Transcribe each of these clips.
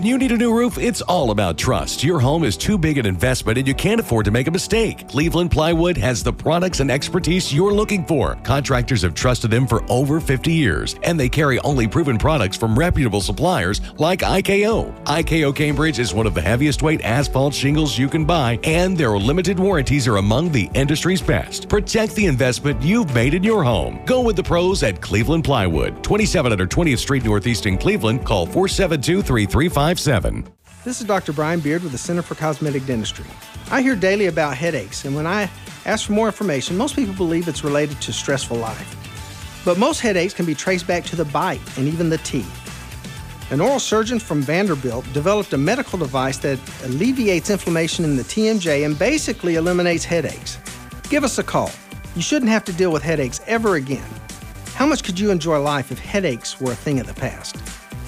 You need a new roof? It's all about trust. Your home is too big an investment and you can't afford to make a mistake. Cleveland Plywood has the products and expertise you're looking for. Contractors have trusted them for over 50 years, and they carry only proven products from reputable suppliers like IKO. IKO Cambridge is one of the heaviest weight asphalt shingles you can buy, and their limited warranties are among the industry's best. Protect the investment you've made in your home. Go with the pros at Cleveland Plywood, 2700 20th Street Northeast in Cleveland. Call 472-3357. This is Dr. Brian Beard with the Center for Cosmetic Dentistry. I hear daily about headaches, and when I ask for more information, most people believe it's related to stressful life. But most headaches can be traced back to the bite and even the teeth. An oral surgeon from Vanderbilt developed a medical device that alleviates inflammation in the TMJ and basically eliminates headaches. Give us a call. You shouldn't have to deal with headaches ever again. How much could you enjoy life if headaches were a thing of the past?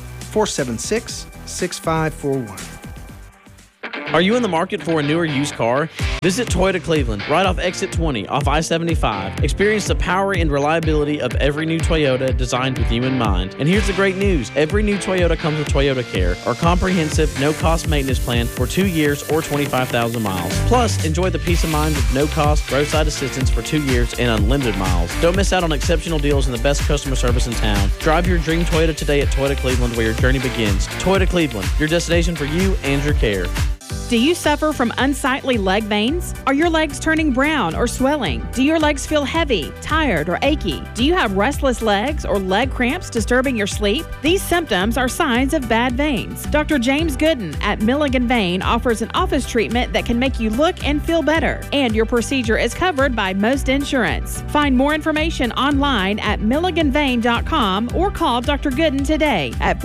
476-6541. Are you in the market for a newer used car? Visit Toyota Cleveland, right off Exit 20, off I-75. Experience the power and reliability of every new Toyota designed with you in mind. And here's the great news. Every new Toyota comes with Toyota Care, our comprehensive, no-cost maintenance plan for 2 years or 25,000 miles. Plus, enjoy the peace of mind of no-cost roadside assistance for 2 years and unlimited miles. Don't miss out on exceptional deals and the best customer service in town. Drive your dream Toyota today at Toyota Cleveland, where your journey begins. Toyota Cleveland, your destination for you and your care. Do you suffer from unsightly leg veins? Are your legs turning brown or swelling? Do your legs feel heavy, tired, or achy? Do you have restless legs or leg cramps disturbing your sleep? These symptoms are signs of bad veins. Dr. James Gooden at Milligan Vein offers an office treatment that can make you look and feel better, and your procedure is covered by most insurance. Find more information online at milliganvein.com or call Dr. Gooden today at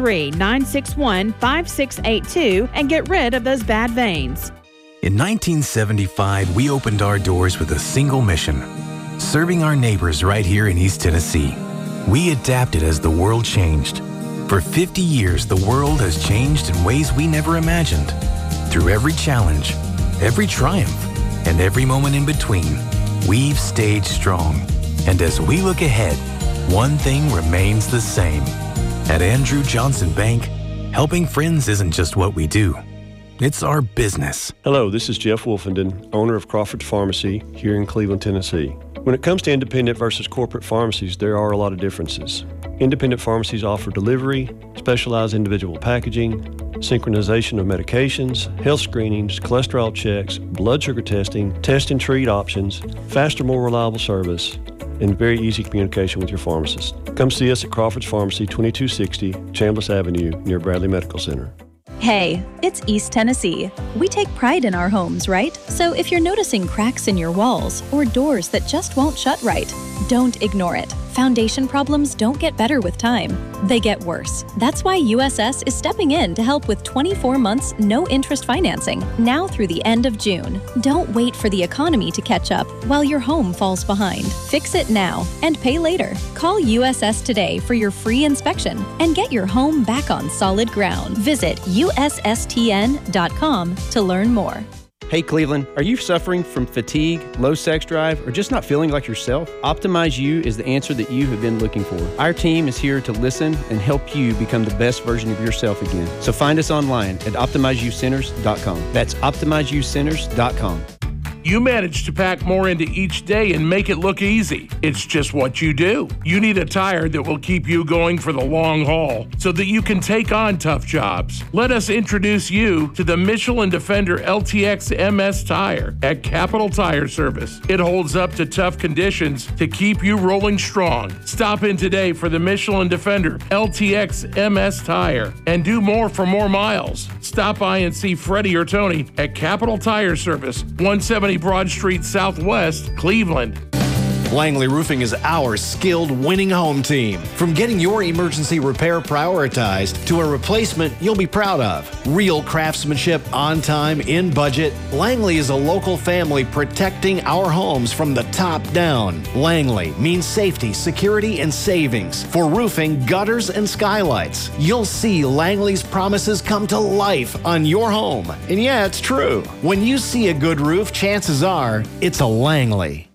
423-961-5682 and get rid of those bad veins. In 1975, we opened our doors with a single mission, serving our neighbors right here in East Tennessee. We adapted as the world changed. For 50 years, the world has changed in ways we never imagined. Through every challenge, every triumph, and every moment in between, we've stayed strong. And as we look ahead, one thing remains the same. At Andrew Johnson Bank, helping friends isn't just what we do. It's our business. Hello, this is Jeff Wolfenden, owner of Crawford's Pharmacy here in Cleveland, Tennessee. When it comes to independent versus corporate pharmacies, there are a lot of differences. Independent pharmacies offer delivery, specialized individual packaging, synchronization of medications, health screenings, cholesterol checks, blood sugar testing, test and treat options, faster, more reliable service, and very easy communication with your pharmacist. Come see us at Crawford's Pharmacy, 2260 Chambliss Avenue, near Bradley Medical Center. Hey, it's East Tennessee. We take pride in our homes, right? So if you're noticing cracks in your walls or doors that just won't shut right, don't ignore it. Foundation problems don't get better with time. They get worse. That's why USS is stepping in to help with 24 months no-interest financing, now through the end of June. Don't wait for the economy to catch up while your home falls behind. Fix it now and pay later. Call USS today for your free inspection and get your home back on solid ground. Visit USSTN.com to learn more. Hey Cleveland, are you suffering from fatigue, low sex drive, or just not feeling like yourself? Optimize You is the answer that you have been looking for. Our team is here to listen and help you become the best version of yourself again. So find us online at OptimizeYouCenters.com. That's OptimizeYouCenters.com. You manage to pack more into each day and make it look easy. It's just what you do. You need a tire that will keep you going for the long haul so that you can take on tough jobs. Let us introduce you to the Michelin Defender LTX MS tire at Capital Tire Service. It holds up to tough conditions to keep you rolling strong. Stop in today for the Michelin Defender LTX MS tire and do more for more miles. Stop by and see Freddie or Tony at Capital Tire Service, 170 Broad Street Southwest, Cleveland. Langley Roofing is our skilled winning home team. From getting your emergency repair prioritized to a replacement you'll be proud of. Real craftsmanship, on time, in budget. Langley is a local family protecting our homes from the top down. Langley means safety, security, and savings for roofing, gutters, and skylights. You'll see Langley's promises come to life on your home. And yeah, it's true. When you see a good roof, chances are it's a Langley.